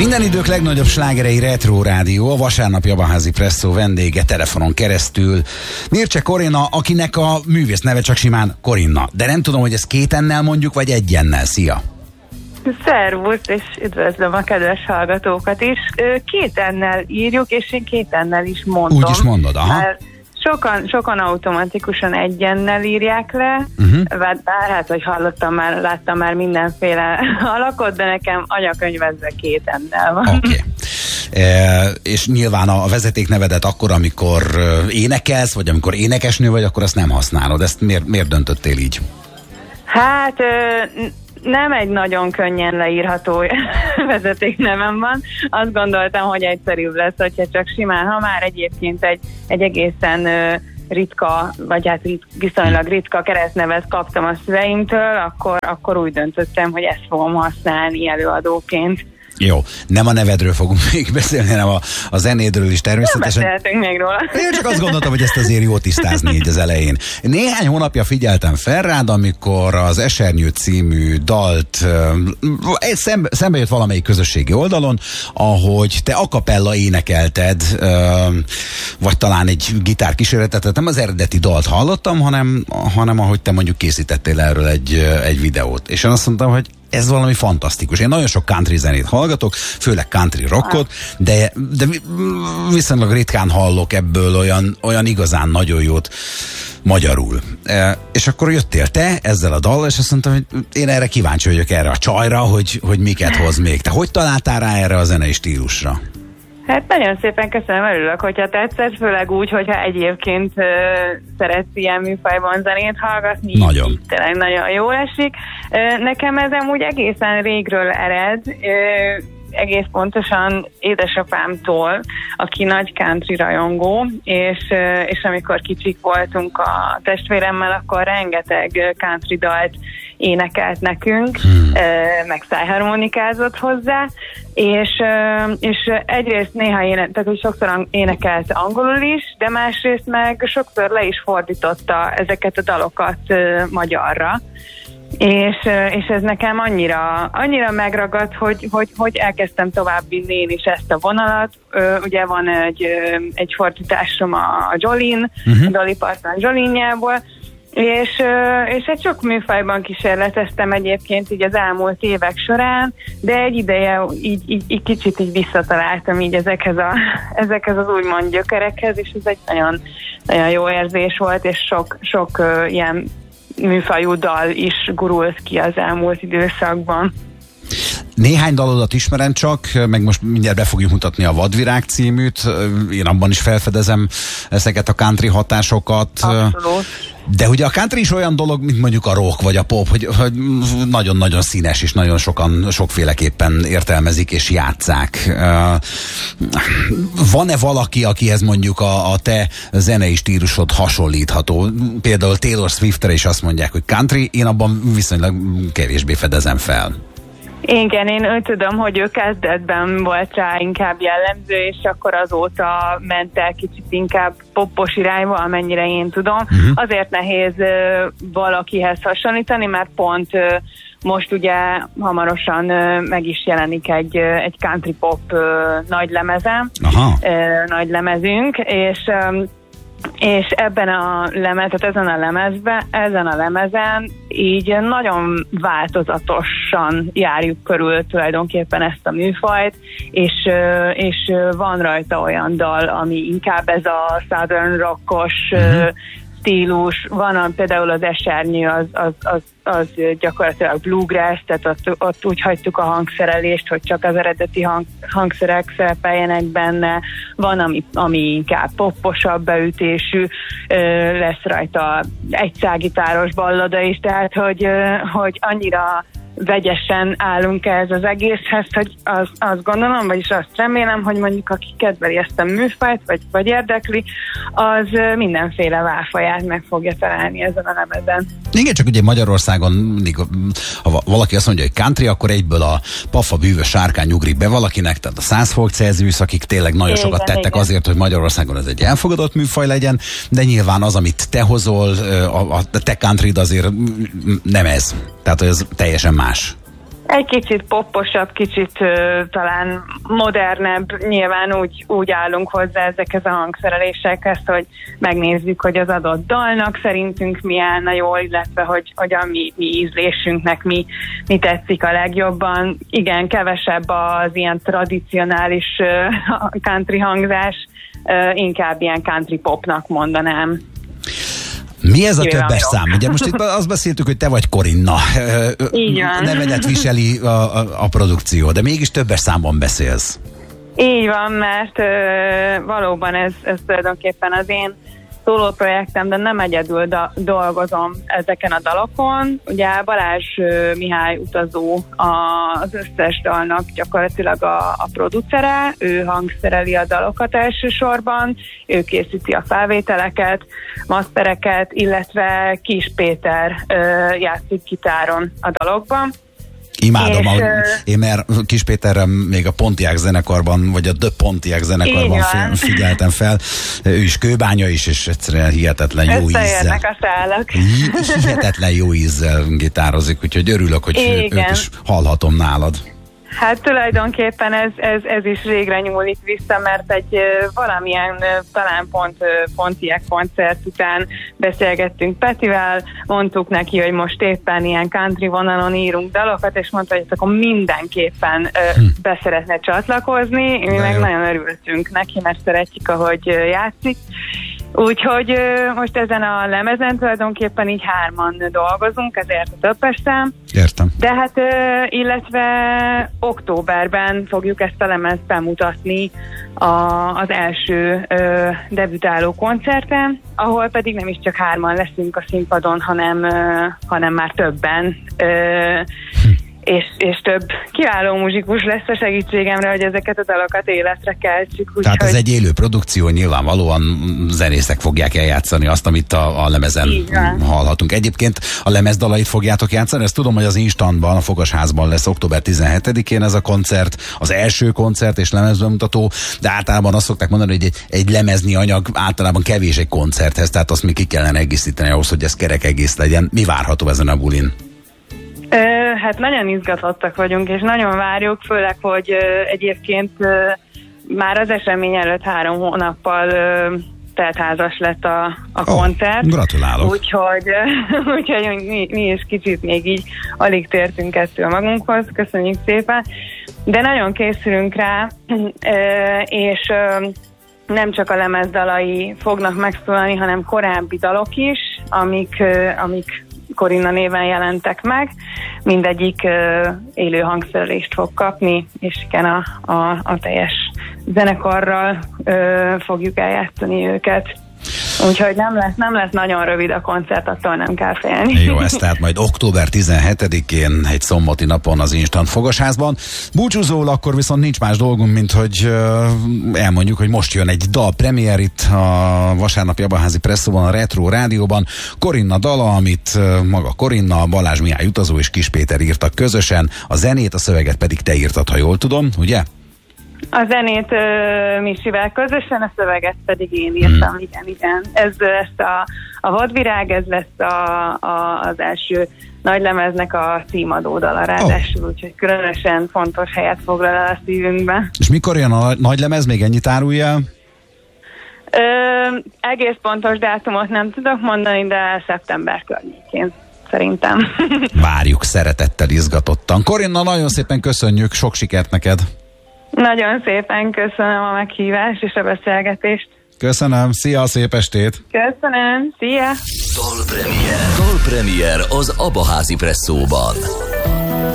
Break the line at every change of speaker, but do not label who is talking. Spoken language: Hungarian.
Minden idők legnagyobb slágerei Retro Rádió, a vasárnapi Abaházi Presszó vendége telefonon keresztül Mircse Corinna, akinek a művész neve csak simán Corinna. De nem tudom, hogy ez 2 N-nel mondjuk, vagy 1 N-nel. Szia!
Szervusz, és üdvözlöm a kedves hallgatókat is. 2 N-nel írjuk, és én 2 N-nel is mondom.
Úgy is mondod, aha.
Mert sokan automatikusan 1 N-nel írják le, bár hát, hogy láttam már mindenféle alakot, de nekem anyakönyvezve 2 N-nel van.
Oké. És nyilván a vezetéknevedet akkor, amikor énekelsz, vagy amikor énekesnő vagy, akkor azt nem használod. Ezt miért döntöttél így?
Hát nem egy nagyon könnyen leírható vezetéknevem van. Azt gondoltam, hogy egyszerűbb lesz, hogyha csak simán, ha már egyébként egy egészen ritka, vagy hát viszonylag ritka keresztnevet kaptam a szüleimtől, akkor úgy döntöttem, hogy ezt fogom használni előadóként.
Jó, nem a nevedről fogunk még beszélni, hanem a zenédről is természetesen.
Nem beszélhetünk még róla.
Én csak azt gondoltam, hogy ezt azért jó tisztázni így az elején. Néhány hónapja figyeltem fel rád, amikor az Esernyő című dalt szembe jött valamelyik közösségi oldalon, ahogy te a cappella énekelted, vagy talán egy gitárkísérletet, nem az eredeti dalt hallottam, hanem ahogy te mondjuk készítettél erről egy videót. És én azt mondtam, hogy ez valami fantasztikus. Én nagyon sok country zenét hallgatok, főleg country rockot, de viszonylag ritkán hallok ebből olyan igazán nagyon jót magyarul. És akkor jöttél te ezzel a dallal, és azt mondtam, hogy én erre kíváncsi vagyok, erre a csajra, hogy miket hoz még. Te hogy találtál rá erre a zenei stílusra?
Hát nagyon szépen köszönöm, örülök, hogyha tetszett, főleg úgy, hogyha egyébként szeretsz ilyen műfajban zenét hallgatni.
Nagyon.
Tényleg nagyon jól esik. Nekem ez amúgy egészen régről ered, egész pontosan édesapámtól, aki nagy country rajongó, és amikor kicsik voltunk a testvéremmel, akkor rengeteg country dalt énekelt nekünk, meg szájharmonikázott hozzá, és egyrészt néha tehát hogy sokszor énekelt angolul is, de másrészt meg sokszor le is fordította ezeket a dalokat magyarra. És ez nekem annyira megragadt, hogy elkezdtem továbbvinni én is ezt a vonalat. Ugye van egy fordításom a Jolene, a Dolly Parton Jolinjából, és egy sok műfajban kísérleteztem egyébként így az elmúlt évek során, de egy ideje így kicsit így visszataláltam így ezekhez az úgymond gyökerekhez, és ez egy nagyon, nagyon jó érzés volt, és sok ilyen műfajú dal is gurult ki az elmúlt időszakban.
Néhány dalodat ismerem csak, meg most mindjárt be fogjuk mutatni a Vadvirág címűt, én abban is felfedezem ezeket a country hatásokat.
Abszolút.
De ugye a country is olyan dolog, mint mondjuk a rock vagy a pop, hogy nagyon-nagyon színes, és nagyon sokan sokféleképpen értelmezik és játsszák. Van-e valaki, akihez mondjuk a te zenei stílusod hasonlítható? Például Taylor Swiftre is azt mondják, hogy country, én abban viszonylag kevésbé fedezem fel.
Igen, én úgy tudom, hogy ő kezdetben volt rá inkább jellemző, és akkor azóta ment el kicsit inkább poppos irányba, amennyire én tudom. Azért nehéz valakihez hasonlítani, mert pont most ugye hamarosan meg is jelenik egy country pop nagy lemezünk, és ebben a tehát ezen a lemezen így nagyon változatosan járjuk körül tulajdonképpen ezt a műfajt, és van rajta olyan dal, ami inkább ez a southern rockos stílus, van például az Esernyő, az gyakorlatilag bluegrass, tehát ott úgy hagytuk a hangszerelést, hogy csak az eredeti hangszerek szerepeljenek benne, van, ami inkább popposabb beütésű, lesz rajta egy szágitáros ballada is, tehát hogy annyira vegyesen állunk ehhez az egészhez, hogy azt gondolom, vagyis azt remélem, hogy mondjuk aki kedveli ezt a műfajt, vagy érdekli, az mindenféle válfaját meg fogja találni ezen a lemezen.
Igen, csak ugye Magyarországon, ha valaki azt mondja, hogy country, akkor egyből a Paffa bűvös sárkány ugrik be valakinek, tehát a 100 Folk Celsius, akik tényleg nagyon sokat tettek azért, hogy Magyarországon ez egy elfogadott műfaj legyen, de nyilván az, amit te hozol, a te country azért nem ez. Tehát, hogy ez teljesen más.
Egy kicsit popposabb, kicsit talán modernebb, nyilván úgy állunk hozzá ezekhez a hangszerelésekhez, hogy megnézzük, hogy az adott dalnak szerintünk mi állna jól, illetve hogy a mi ízlésünknek mi tetszik a legjobban. Igen, kevesebb az ilyen tradicionális country hangzás, inkább ilyen country popnak mondanám.
Mi ez a többes szám? Ugye most itt azt beszéltük, hogy te vagy Corinna. Nevedet viseli a produkció, de mégis többes számban beszélsz.
Így van, mert valóban ez tulajdonképpen az én szóló projektem, de nem egyedül dolgozom ezeken a dalokon. Ugye Balázs Mihály utazó az összes dalnak gyakorlatilag a producere, ő hangszereli a dalokat elsősorban, ő készíti a felvételeket, mastereket, illetve Kis Péter játszik gitáron a dalokban.
Imádom, én mert Kis Péterrel még a Pontiac zenekarban, vagy a The Pontiac zenekarban figyeltem fel. Ő is kőbánya is, és egyszerűen hihetetlen jó ízzel.
Összeérnek a szálak.
Hihetetlen jó ízzel gitározik, úgyhogy örülök, hogy őt is hallhatom nálad.
Hát tulajdonképpen ez is régre nyúlik vissza, mert egy valamilyen talán pont Pontiac koncert után beszélgettünk Petivel, mondtuk neki, hogy most éppen ilyen country vonalon írunk dalokat, és mondta, hogy akkor mindenképpen be szeretne csatlakozni. Mi meg nagyon örültünk neki, mert szeretjük, ahogy játszik. Úgyhogy most ezen a lemezen tulajdonképpen így 3-an dolgozunk, ezért a többes szám.
Értem.
De hát, illetve októberben fogjuk ezt a lemezt bemutatni az első debütáló koncerten, ahol pedig nem is csak 3-an leszünk a színpadon, hanem már többen. És több kiváló muzsikus lesz a segítségemre, hogy ezeket a dalokat életre keltsük.
Tehát ez egy élő produkció, nyilvánvalóan zenészek fogják eljátszani azt, amit a lemezen hallhatunk. Egyébként a lemezdalait fogjátok játszani? Ezt tudom, hogy az Instantban, a Fogasházban lesz október 17-én ez a koncert, az első koncert és lemezbemutató, de általában azt szokták mondani, hogy egy lemeznyi anyag általában kevés egy koncerthez, tehát azt még ki kellene egészíteni ahhoz, hogy ez kerek egész legyen. Mi várható ezen a bulin?
Hát nagyon izgatottak vagyunk, és nagyon várjuk, főleg, hogy egyébként már az esemény előtt 3 hónappal teltházas lett a koncert.
Gratulálok!
Úgyhogy mi is kicsit még így alig tértünk ettől magunkhoz, köszönjük szépen, de nagyon készülünk rá, és nem csak a lemezdalai fognak megszólalni, hanem korábbi dalok is, amik Corinna néven jelentek meg. Mindegyik élő hangszerelést fog kapni, és igen, a teljes zenekarral fogjuk eljátszani őket. Úgyhogy nem lesz nagyon rövid a koncert, attól nem kell félni.
Jó, ez tehát majd október 17-én, egy szombati napon az Instant Fogasházban. Búcsúzóul akkor viszont nincs más dolgunk, mint hogy elmondjuk, hogy most jön egy dal premier itt a vasárnapi Abaházi Presszóban, a Retro Rádióban. Corinna dala, amit maga Corinna, Balázs Mihály utazó és Kis Péter írtak közösen. A zenét, a szöveget pedig te írtad, ha jól tudom, ugye?
A zenét Misivel közösen, a szöveget pedig én írtam, igen. Ez lesz a Vadvirág, ez lesz az első nagylemeznek a címadó dala ráadásul, úgyhogy különösen fontos helyet foglal el a szívünkbe. És
mikor jön a nagylemez, még ennyit árulj el?
Egész pontos dátumot nem tudok mondani, de szeptember környékén szerintem.
Várjuk szeretettel, izgatottan. Corinna, nagyon szépen köszönjük, sok sikert neked!
Nagyon szépen köszönöm a meghívást és a beszélgetést.
Köszönöm, szia, szép estét!
Köszönöm, szia!
Dal Premier az Abaházi Presszóban.